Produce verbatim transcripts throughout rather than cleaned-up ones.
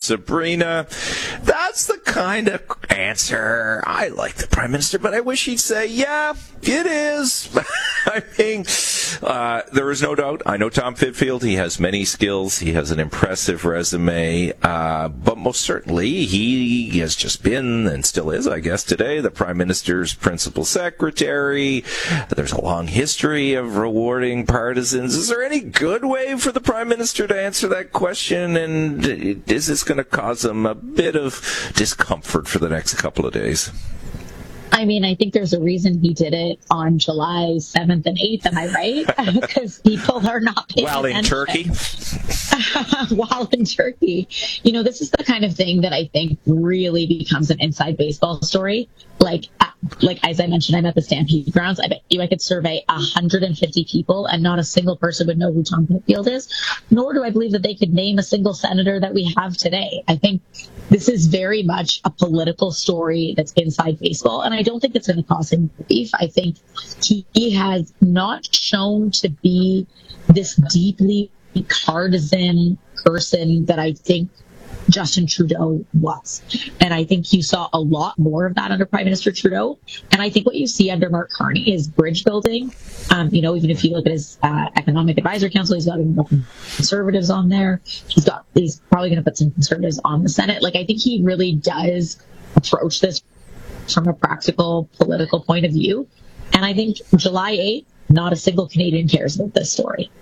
Sabrina. That's the kind of answer I like the Prime Minister, but I wish he'd say, yeah, it is. I mean, uh, there is no doubt. I know Tom Fitfield. He has many skills. He has an impressive resume. Uh, but most certainly, he has just been, and still is, I guess, today, the Prime Minister's principal secretary. There's a long history of rewarding partisans. Is there any good way for the Prime Minister to answer that question? And is this going to cause him a bit of discomfort for the next couple of days? I mean, I think there's a reason he did it on July seventh and eighth, am I right? Because people are not paying While attention. in Turkey? While in Turkey. You know, this is the kind of thing that I think really becomes an inside baseball story. Like, like as I mentioned, I'm at the Stampede grounds. I bet you I could survey one hundred fifty people and not a single person would know who Tom Whitfield is, nor do I believe that they could name a single senator that we have today. I think this is very much a political story that's inside baseball, and I don't think it's going to cause him grief. I think he, he has not shown to be this deeply partisan person that I think Justin Trudeau was. And I think you saw a lot more of that under Prime Minister Trudeau. And I think what you see under Mark Carney is bridge building. Um, you know, even if you look at his uh, Economic Advisor Council, he's got conservatives on there. He's got, he's probably going to put some conservatives on the Senate. Like, I think he really does approach this from a practical political point of view. And I think July eighth, not a single Canadian cares about this story.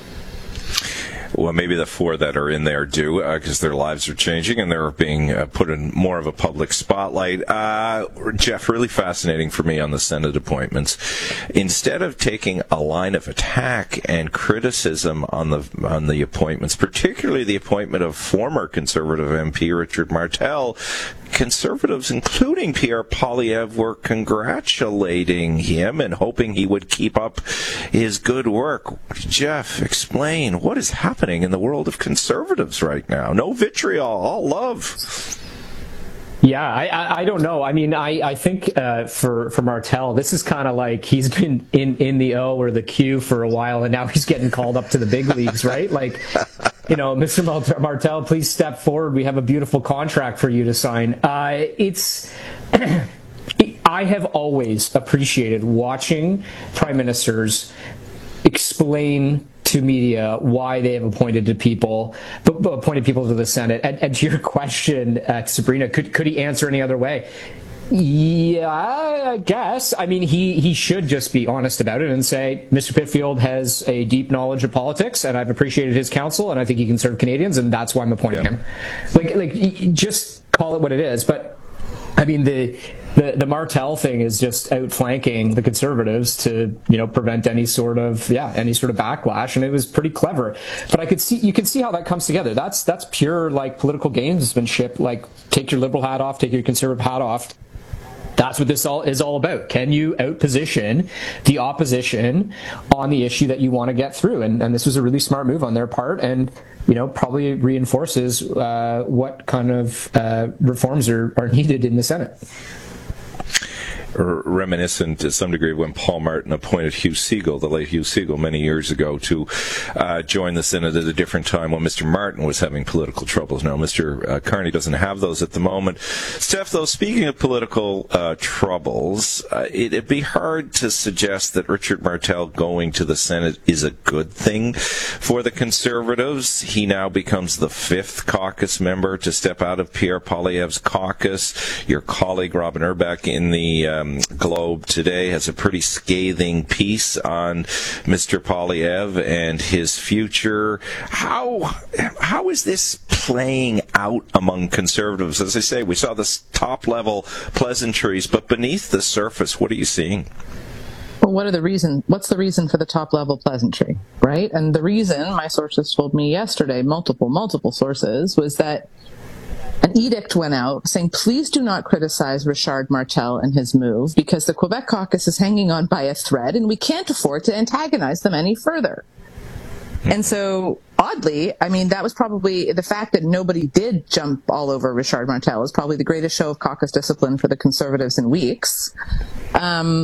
Well, maybe the four that are in there do, because uh, their lives are changing and they're being uh, put in more of a public spotlight. Uh, Jeff, really fascinating for me on the Senate appointments. Instead of taking a line of attack and criticism on the on the appointments, particularly the appointment of former Conservative M P Richard Martel, Conservatives, including Pierre Poilievre, were congratulating him and hoping he would keep up his good work. Jeff, explain what is happening in the world of Conservatives right now. No vitriol, all love. Yeah, I, I, I don't know. I mean, I, I think uh, for, for Martel, this is kind of like he's been in, in the O or the Q for a while, and now he's getting called up to the big leagues, right? Like, you know, Mister Martel, please step forward. We have a beautiful contract for you to sign. Uh, it's... I have always appreciated watching prime ministers explain to media why they have appointed to people, appointed people to the Senate. And, and to your question, uh, Sabrina, could could he answer any other way? Yeah, I guess. I mean, he, he should just be honest about it and say, Mister Pitfield has a deep knowledge of politics, and I've appreciated his counsel, and I think he can serve Canadians, and that's why I'm appointing yeah. him. Like, like, just call it what it is. But I mean, the. The the Martel thing is just outflanking the Conservatives to, you know, prevent any sort of yeah any sort of backlash, and it was pretty clever. But I could see you can see how that comes together. That's that's pure like political gamesmanship. Like, take your Liberal hat off, take your Conservative hat off. That's what this all is all about. Can you outposition the opposition on the issue that you want to get through? And and this was a really smart move on their part, and you know probably reinforces uh, what kind of uh, reforms are, are needed in the Senate. Reminiscent to some degree when Paul Martin appointed Hugh Segal, the late Hugh Segal, many years ago to uh, join the Senate at a different time when Mister Martin was having political troubles. Now, Mister Uh, Carney doesn't have those at the moment. Steph, though, speaking of political uh, troubles, uh, it, it'd be hard to suggest that Richard Martel going to the Senate is a good thing for the Conservatives. He now becomes the fifth caucus member to step out of Pierre Poilievre's caucus. Your colleague, Robin Urbach, in the um, Globe today has a pretty scathing piece on Mister Poilievre and his future. How how is this playing out among Conservatives? As I say, we saw this top-level pleasantries, but beneath the surface, what are you seeing? Well, what are the reason? What's the reason for the top-level pleasantry, right? And the reason, my sources told me yesterday, multiple, multiple sources, was that an edict went out saying, please do not criticize Richard Martel and his move because the Quebec caucus is hanging on by a thread and we can't afford to antagonize them any further. And so, oddly, I mean, that was probably the fact that nobody did jump all over Richard Martel is probably the greatest show of caucus discipline for the Conservatives in weeks. Um,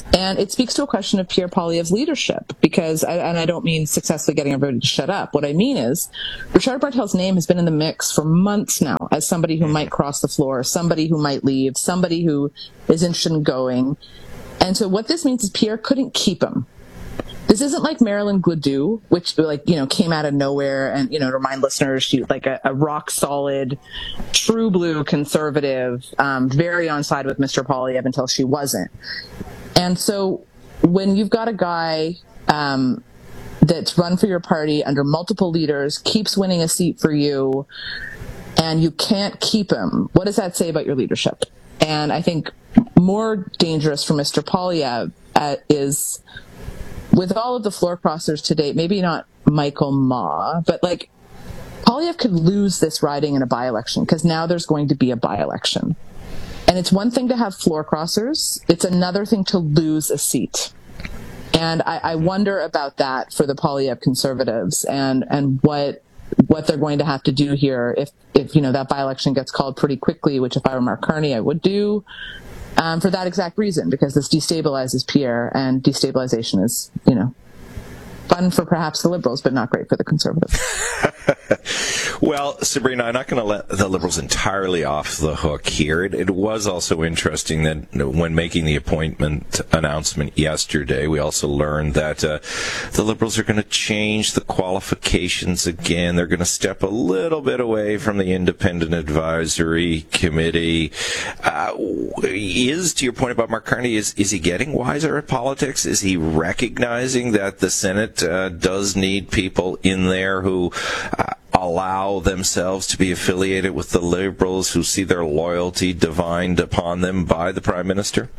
And it speaks to a question of Pierre Poilievre's leadership, because, and I don't mean successfully getting everybody to shut up. What I mean is, Richard Martel's name has been in the mix for months now as somebody who might cross the floor, somebody who might leave, somebody who is interested in going. And so what this means is Pierre couldn't keep him. This isn't like Marilyn Gladue, which, like, you know, came out of nowhere. And, you know, to remind listeners, she's like a, a rock solid, true blue conservative, um, very on side with Mister Poilievre until she wasn't. And so when you've got a guy um, that's run for your party under multiple leaders, keeps winning a seat for you, and you can't keep him, what does that say about your leadership? And I think more dangerous for Mister Poilievre uh, is, with all of the floor crossers to date, maybe not Michael Ma, but like Poilievre could lose this riding in a by-election, because now there's going to be a by-election. And it's one thing to have floor crossers. It's another thing to lose a seat. And I, I wonder about that for the Poilievre Conservatives, and, and what what they're going to have to do here if, if you know, that by-election gets called pretty quickly, which if I were Mark Carney, I would do, um, for that exact reason, because this destabilizes Pierre, and destabilization is, you know, fun for perhaps the Liberals, but not great for the Conservatives. Well, Sabrina, I'm not going to let the Liberals entirely off the hook here. It, it was also interesting that when making the appointment announcement yesterday, we also learned that uh, the Liberals are going to change the qualifications again. They're going to step a little bit away from the Independent Advisory Committee. Uh, is, to your point about Mark Carney, is, is he getting wiser at politics? Is he recognizing that the Senate uh, does need people in there who uh, allow themselves to be affiliated with the Liberals, who see their loyalty divined upon them by the Prime Minister?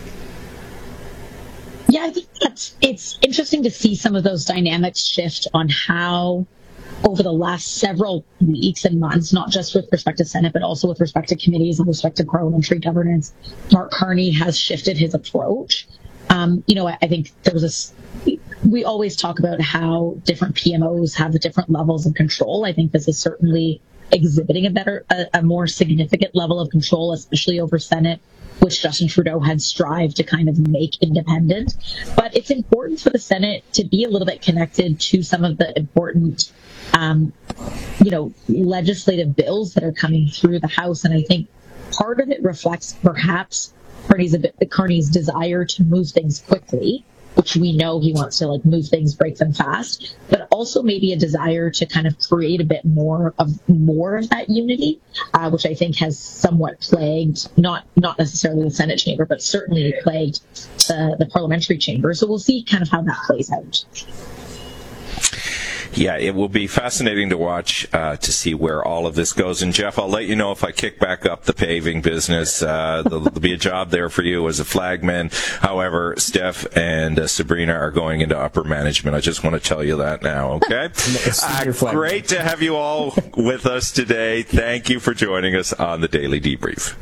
Yeah, I think that's, it's interesting to see some of those dynamics shift on how, over the last several weeks and months, not just with respect to Senate, but also with respect to committees and respect to parliamentary governance, Mark Carney has shifted his approach. Um, you know, I, I think there was a, we always talk about how different P M Os have different levels of control. I think this is certainly exhibiting a better, a, a more significant level of control, especially over Senate, which Justin Trudeau had strived to kind of make independent. But it's important for the Senate to be a little bit connected to some of the important, um, you know, legislative bills that are coming through the House. And I think part of it reflects perhaps Carney's, a bit, Carney's desire to move things quickly, which we know he wants to like move things, break them fast, but also maybe a desire to kind of create a bit more of more of that unity, uh, which I think has somewhat plagued, not not necessarily the Senate chamber, but certainly plagued uh, the parliamentary chamber. So we'll see kind of how that plays out. Yeah, it will be fascinating to watch uh, to see where all of this goes. And Jeff, I'll let you know if I kick back up the paving business. Uh, there'll, there'll be a job there for you as a flagman. However, Steph and uh, Sabrina are going into upper management. I just want to tell you that now, okay? uh, great to have you all with us today. Thank you for joining us on the Daily Debrief.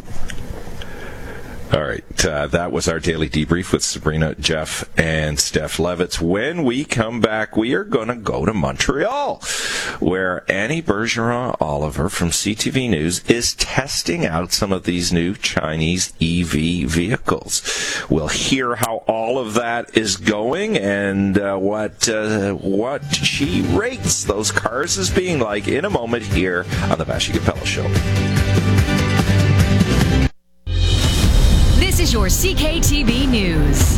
All right, uh, that was our Daily Debrief with Sabrina, Jeff, and Steph Levitz. When we come back, we are going to go to Montreal, where Annie Bergeron-Oliver from C T V News is testing out some of these new Chinese E V vehicles. We'll hear how all of that is going and uh, what uh, what she rates those cars as being like in a moment here on the Vassy Capella Show. This is your C K T V News.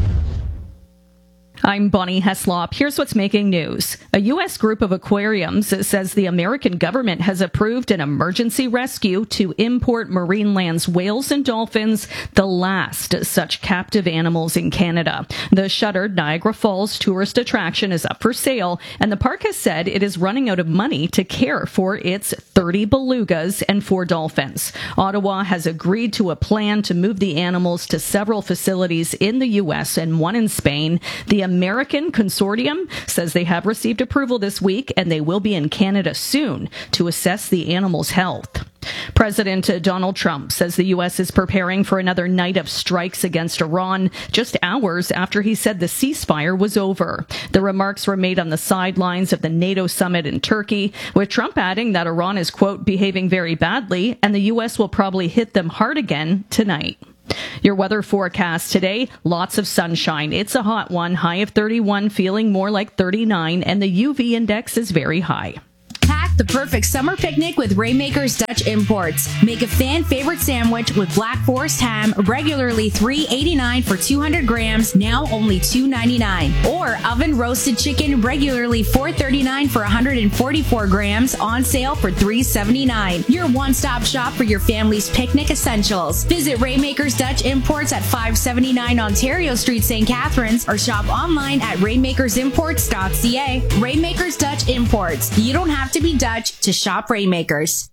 I'm Bonnie Heslop. Here's what's making news. A U S group of aquariums says the American government has approved an emergency rescue to import Marineland's whales and dolphins, the last such captive animals in Canada. The shuttered Niagara Falls tourist attraction is up for sale, and the park has said it is running out of money to care for its thirty belugas and four dolphins. Ottawa has agreed to a plan to move the animals to several facilities in the U S and one in Spain. The American Consortium says they have received approval this week and they will be in Canada soon to assess the animals' health. President Donald Trump says the U S is preparing for another night of strikes against Iran just hours after he said the ceasefire was over. The remarks were made on the sidelines of the NATO summit in Turkey, with Trump adding that Iran is, quote, behaving very badly and the U S will probably hit them hard again tonight. Your weather forecast today, lots of sunshine. It's a hot one, high of thirty-one, feeling more like thirty-nine, and the U V index is very high. Pack the perfect summer picnic with Rainmakers Dutch Imports. Make a fan favorite sandwich with Black Forest ham, regularly three dollars and eighty-nine cents for two hundred grams, now only two dollars and ninety-nine cents. Or oven roasted chicken, regularly four dollars and thirty-nine cents for one hundred forty-four grams, on sale for three dollars and seventy-nine cents. Your one-stop shop for your family's picnic essentials. Visit Rainmakers Dutch Imports at five seventy-nine Ontario Street, Saint Catharines, or shop online at rainmakers imports dot c a. Rainmakers Dutch Imports. You don't have to be Dutch to shop Rainmakers.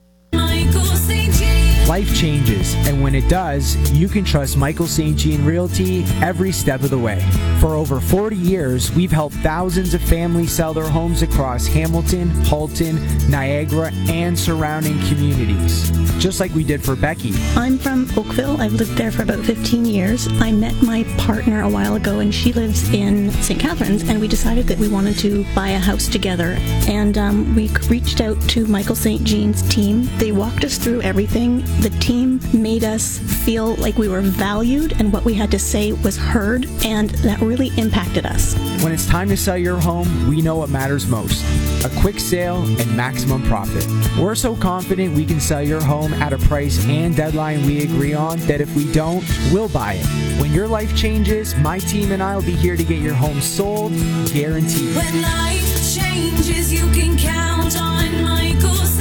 Life changes, and when it does, you can trust Michael Saint Jean Realty every step of the way. For over forty years, we've helped thousands of families sell their homes across Hamilton, Halton, Niagara, and surrounding communities, just like we did for Becky. I'm from Oakville. I've lived there for about fifteen years. I met my partner a while ago, and she lives in Saint Catharines, and we decided that we wanted to buy a house together. And um, we reached out to Michael Saint Jean's team. They walked us through everything. The team made us feel like we were valued and what we had to say was heard, and that really impacted us. When it's time to sell your home, we know what matters most: a quick sale and maximum profit. We're so confident we can sell your home at a price and deadline we agree on that if we don't, we'll buy it. When your life changes, my team and I will be here to get your home sold, guaranteed. When life changes, you can count on Michael